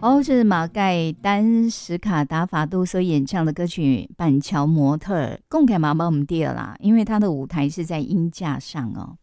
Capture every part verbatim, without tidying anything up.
哦，这是马盖丹史卡达法度所演唱的歌曲《板桥模特儿》，共感嘛把我们第二啦，因为他的舞台是在鹰架上哦。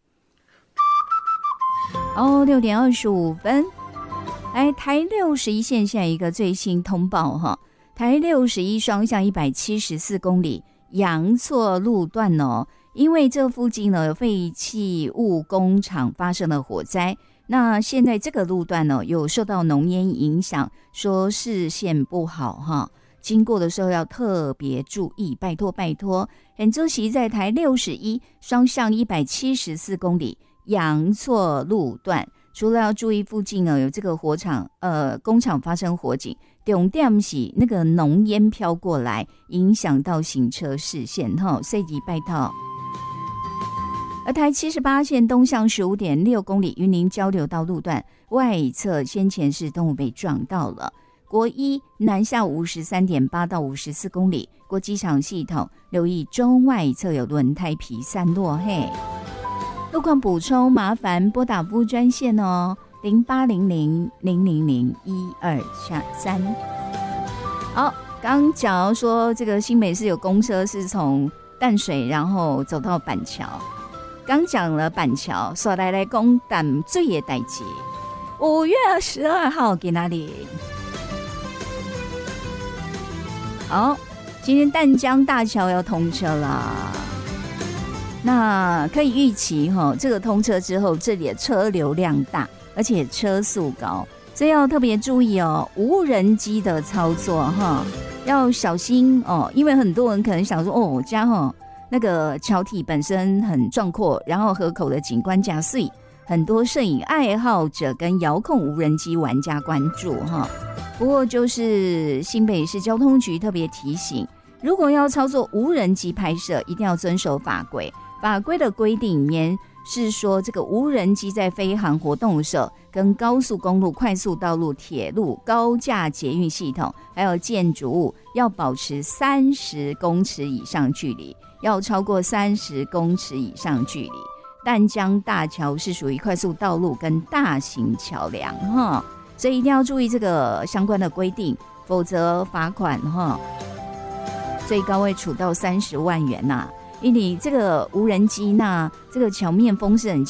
哦，六点二十五分，来台六十一线现在一个最新通报哈，台六十一双向一百七十四公里阳错路段哦，因为这附近呢有废弃物工厂发生了火灾。那现在这个路段呢，有受到浓烟影响，说视线不好哈，经过的时候要特别注意，拜托拜托。很周期在台六十一双向一百七十四公里阳错路段，除了要注意附近呢有这个火场呃工厂发生火警，重点是那个浓烟飘过来，影响到行车视线哈，所以拜托。而台七十八线东向 十五点六公里云林交流道路段外侧先前是动物被撞到了，国一南下 五十三点八到五十四公里国机场系统留意中外侧有轮胎皮散落嘿。路况补充麻烦拨打服务专线哦，零八零零零零零一二三。好，刚讲说这个新北市有公车是从淡水然后走到板桥。刚讲了板桥，说来来讲淡水的代志。五月十二号给哪里？好，今天淡江大桥要通车啦。那可以预期哈，这个通车之后，这里的车流量大，而且车速高，所以要特别注意哦，无人机的操作哈，要小心哦，因为很多人可能想说，哦，我家哈。那个桥体本身很壮阔，然后河口的景观加碎，很多摄影爱好者跟遥控无人机玩家关注哈。不过就是新北市交通局特别提醒，如果要操作无人机拍摄，一定要遵守法规。法规的规定里面是说，这个无人机在飞航活动的时候，跟高速公路、快速道路、铁路、高架捷运系统，还有建筑物要保持三十公尺以上距离。要超过三十公尺以上距离，淡江大桥是属于快速道路跟大型桥梁哈，所以一定要注意这个相关的规定，否则罚款哈，最高会处到三十万元呐、啊。因为你这个无人机，那这个桥面风是很